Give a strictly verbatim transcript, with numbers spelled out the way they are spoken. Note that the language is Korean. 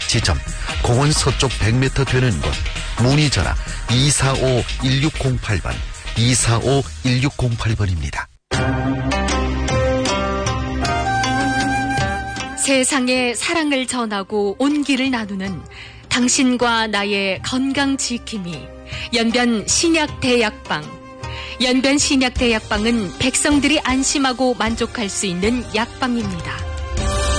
지점, 공원 서쪽 백 미터 되는 곳. 문의 전화 이사오 일육공팔 번, 이사오 일육공팔 번입니다. 세상에 사랑을 전하고 온기를 나누는 당신과 나의 건강 지킴이 연변 신약대약방. 연변 신약대약방은 백성들이 안심하고 만족할 수 있는 약방입니다.